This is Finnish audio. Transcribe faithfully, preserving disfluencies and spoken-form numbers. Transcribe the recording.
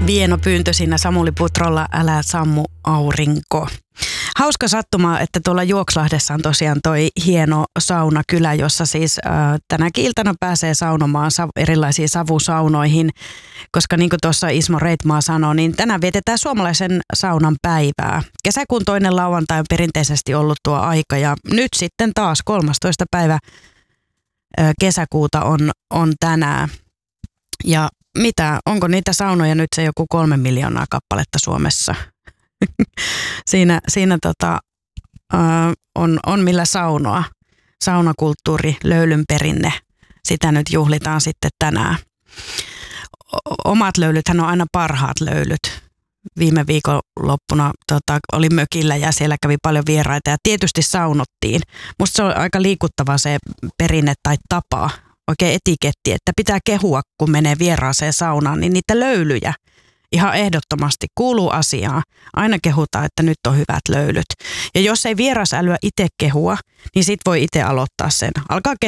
Vieno pyyntö siinä Samuli Putrolla, älä sammu aurinko. Hauska sattuma, että tuolla Juokslahdessa on tosiaan toi hieno saunakylä, jossa siis äh, tänäkin iltana pääsee saunomaan sav- erilaisiin savusaunoihin, koska niin kuin tuossa Ismo Reitmaa sanoi, niin tänään vietetään suomalaisen saunan päivää. Kesäkuun toinen lauantai on perinteisesti ollut tuo aika ja nyt sitten taas kolmastoista päivä äh, kesäkuuta on, on tänään. Ja mitä, onko niitä saunoja nyt se joku kolme miljoonaa kappaletta Suomessa? siinä siinä tota, ö, on, on millä saunoa. Saunakulttuuri, löylyn perinne, sitä nyt juhlitaan sitten tänään. O- omat löylythän on aina parhaat löylyt. Viime viikonloppuna tota, oli mökillä ja siellä kävi paljon vieraita ja tietysti saunottiin. Musta se on aika liikuttava se perinne tai tapa. Oikein etiketti, että pitää kehua, kun menee vieraaseen saunaan, niin niitä löylyjä ihan ehdottomasti kuuluu asiaan. Aina kehutaan, että nyt on hyvät löylyt. Ja jos ei vierasälyä itse kehua, niin sit voi itse aloittaa sen. Alkaa